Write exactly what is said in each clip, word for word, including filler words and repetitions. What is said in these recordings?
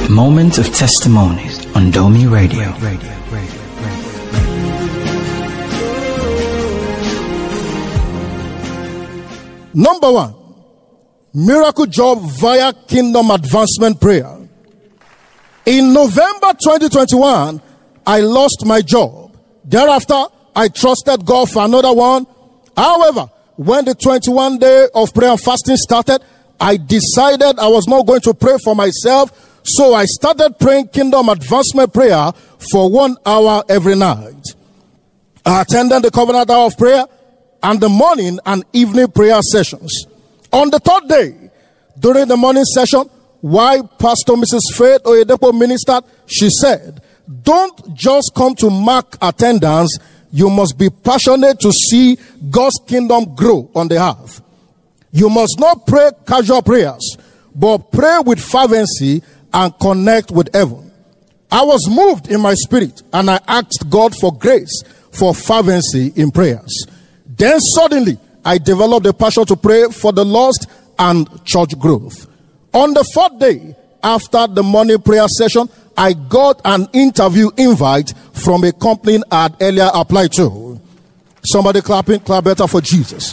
Moment of Testimonies on Domi Radio. Number one, miracle job via Kingdom Advancement Prayer. In November twenty twenty-one, I lost my job. Thereafter, I trusted God for another one. However, when the twenty-one day of prayer and fasting started, I decided I was not going to pray for myself. So I started praying Kingdom Advancement Prayer for one hour every night. I attended the Covenant Hour of Prayer and the morning and evening prayer sessions. On the third day, during the morning session, while Pastor Missus Faith Oyedepo ministered, she said, "Don't just come to mark attendance. You must be passionate to see God's kingdom grow on the earth. You must not pray casual prayers, but pray with fervency and connect with heaven." I was moved in my spirit and I asked God for grace for fervency in prayers. Then suddenly, I developed a passion to pray for the lost and church growth. On the fourth day, after the morning prayer session, I got an interview invite from a company I had earlier applied to. Somebody clapping, clap better for Jesus.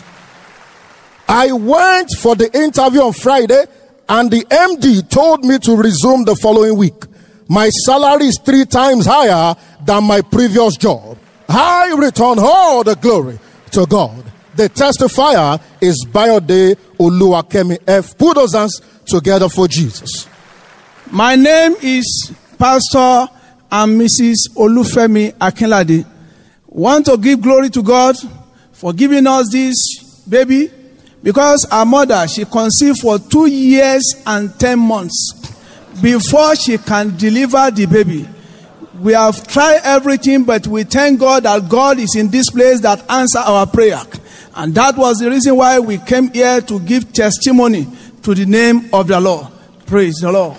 I went for the interview on Friday, and the M D told me to resume the following week. My salary is three times higher than my previous job. I return all the glory to God. The testifier is Bayode Oluwakemi F. Put those hands together for Jesus. My name is Pastor and Missus Olufemi Akinlade. Want to give glory to God for giving us this baby, because our mother, she conceived for two years and ten months before she can deliver the baby. We have tried everything, but we thank God that God is in this place that answer our prayer. And that was the reason why we came here to give testimony to the name of the Lord. Praise the Lord.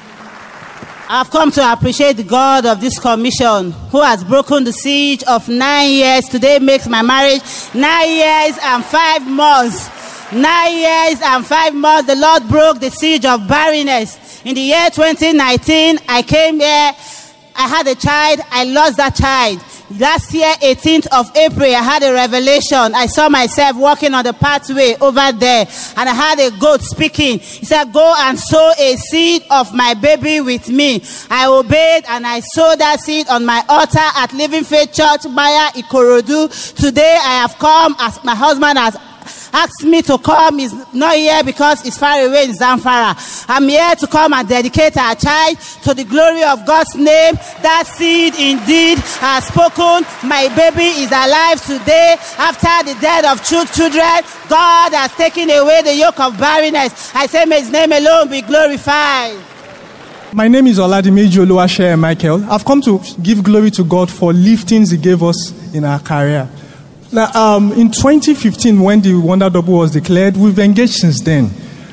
I've come to appreciate the God of this commission who has broken the siege of nine years. Today makes my marriage nine years and five months. Nine years and five months. The Lord broke the siege of barrenness. In the year twenty nineteen, I came here. I had a child. I lost that child. Last year, eighteenth of April, I had a revelation. I saw myself walking on the pathway over there, and I had a goat speaking. He said, "Go and sow a seed of my baby with me." I obeyed, and I sowed that seed on my altar at Living Faith Church, Maya Ikorodu. Today, I have come as my husband has asked me to come. He's not here because he's far away in Zamfara. I'm here to come and dedicate our child to the glory of God's name. That seed indeed has spoken. My baby is alive today. After the death of two children, God has taken away the yoke of barrenness. I say, may his name alone be glorified. My name is Oladimeji Oluwase Michael. I've come to give glory to God for liftings he gave us in our career. Now, um, in twenty fifteen, when the Wonder Double was declared, we've engaged since then.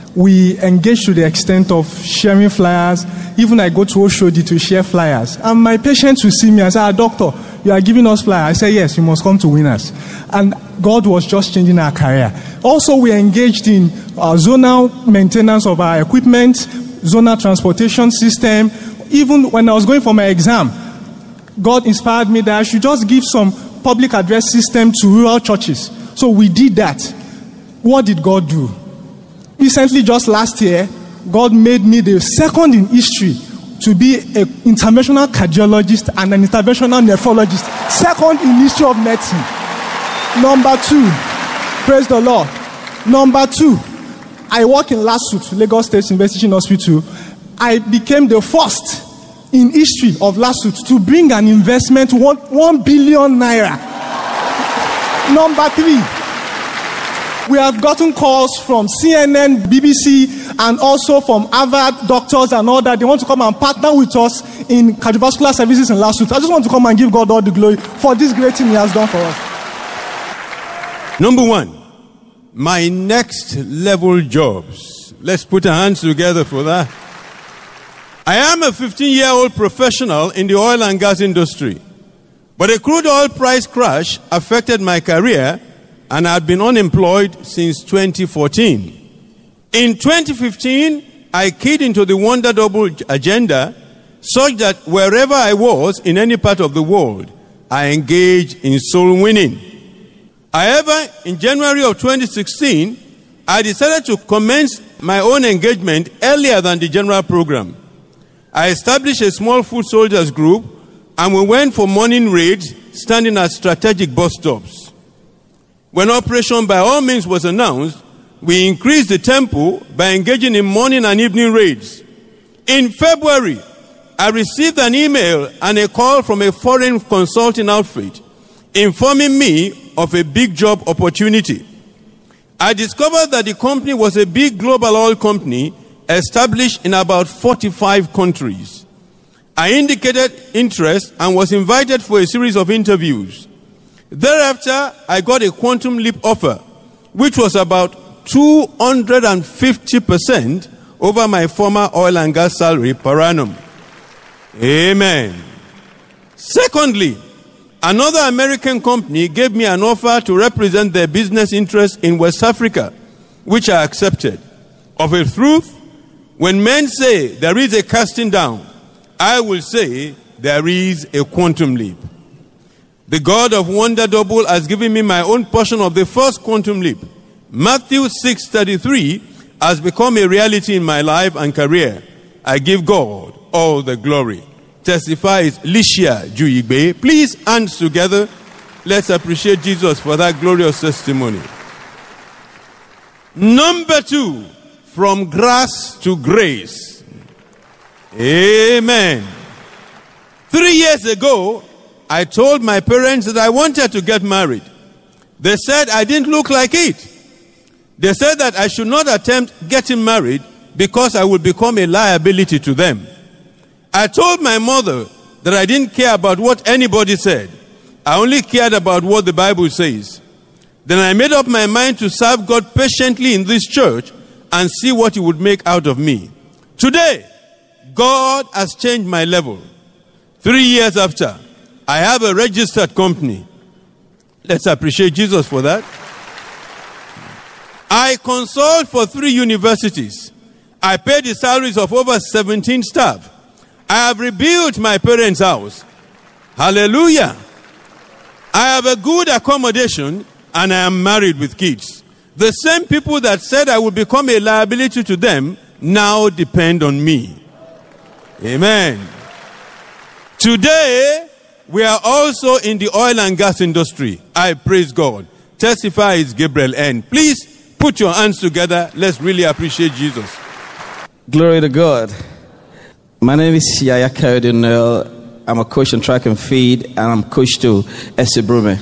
We engaged to the extent of sharing flyers. Even I go to Oshodi to share flyers. And my patients will see me and say, "Ah, doctor, you are giving us flyers." I say, "Yes, you must come to Winners." And God was just changing our career. Also, we engaged in uh, zonal maintenance of our equipment, zonal transportation system. Even when I was going for my exam, God inspired me that I should just give some public address system to rural churches. So we did that. What did God do? Recently, just last year, God made me the second in history to be an interventional cardiologist and an interventional nephrologist. Second in history of medicine. Number two, praise the Lord. Number two, I work in LASUT, Lagos State University Hospital. I became the first in history of LASUT to bring an investment one, one billion naira. Number three, we have gotten calls from C N N, B B C, and also from Harvard doctors and all that. They want to come and partner with us in cardiovascular services in LASUT. I just want to come and give God all the glory for this great thing he has done for us. Number one, my next level jobs. Let's put our hands together for that. I am a fifteen-year-old professional in the oil and gas industry, but a crude oil price crash affected my career, and I had been unemployed since twenty fourteen. In twenty fifteen, I keyed into the Wonder Double agenda such that wherever I was in any part of the world, I engaged in soul winning. However, in January of twenty sixteen, I decided to commence my own engagement earlier than the general program. I established a small foot soldiers group, and we went for morning raids, standing at strategic bus stops. When Operation By All Means was announced, we increased the tempo by engaging in morning and evening raids. In February, I received an email and a call from a foreign consulting outfit informing me of a big job opportunity. I discovered that the company was a big global oil company established in about forty-five countries. I indicated interest and was invited for a series of interviews. Thereafter, I got a Quantum Leap offer, which was about two hundred fifty percent over my former oil and gas salary per annum. Amen. Secondly, another American company gave me an offer to represent their business interests in West Africa, which I accepted. Of a truth, when men say there is a casting down, I will say there is a quantum leap. The God of Wonder Double has given me my own portion of the first quantum leap. Matthew six thirty-three has become a reality in my life and career. I give God all the glory. Testifies Licia Juigbe. Please, hands together. Let's appreciate Jesus for that glorious testimony. Number two, from grass to grace. Amen. Three years ago, I told my parents that I wanted to get married. They said I didn't look like it. They said that I should not attempt getting married because I would become a liability to them. I told my mother that I didn't care about what anybody said. I only cared about what the Bible says. Then I made up my mind to serve God patiently in this church and see what He would make out of me. Today, God has changed my level. Three years after, I have a registered company. Let's appreciate Jesus for that. I consult for three universities. I pay the salaries of over seventeen staff. I have rebuilt my parents' house. Hallelujah. I have a good accommodation and I am married with kids. The same people that said I would become a liability to them now depend on me. Amen. Today, we are also in the oil and gas industry. I praise God. Testifies Gabriel N. Please put your hands together. Let's really appreciate Jesus. Glory to God. My name is Yaya Kayode. I'm a coach on track and field, and I'm coach to Essie Brume.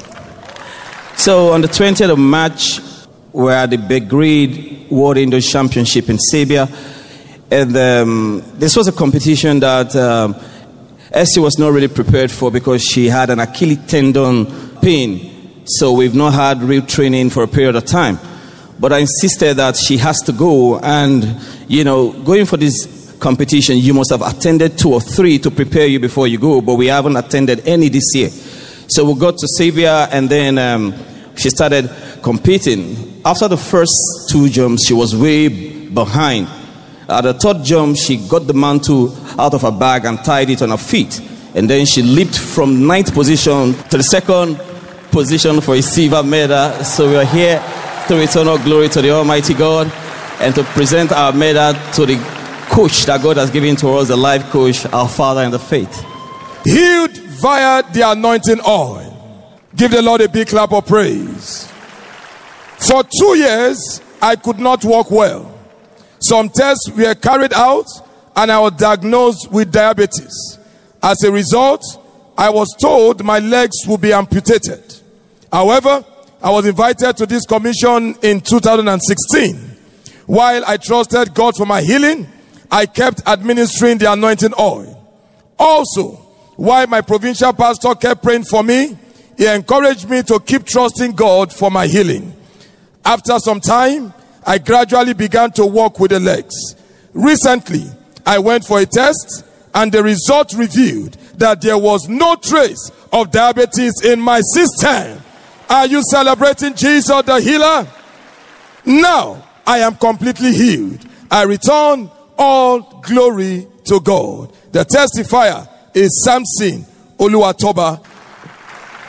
So on the twentieth of March, we're at the Belgrade World Indoor Championship in Serbia. And um, this was a competition that um, Essie was not really prepared for because she had an Achilles tendon pain. So we've not had real training for a period of time. But I insisted that she has to go. And, you know, going for this competition, you must have attended two or three to prepare you before you go. But we haven't attended any this year. So we got to Serbia, and then um, she started competing. After the first two jumps, she was way behind. At the third jump, she got the mantle out of her bag and tied it on her feet. And then she leaped from ninth position to the second position for a silver medal. So we are here to return all glory to the Almighty God and to present our medal to the coach that God has given to us, the life coach, our father in the faith. Healed via the anointing oil. Give the Lord a big clap of praise. For two years, I could not walk well. Some tests were carried out and I was diagnosed with diabetes. As a result, I was told my legs would be amputated. However, I was invited to this commission in two thousand sixteen. While I trusted God for my healing, I kept administering the anointing oil. Also, while my provincial pastor kept praying for me, he encouraged me to keep trusting God for my healing. After some time, I gradually began to walk with the legs. Recently, I went for a test and the result revealed that there was no trace of diabetes in my system. Are you celebrating Jesus the healer? Now, I am completely healed. I return All glory to God. The testifier is Samson Oluwatoba.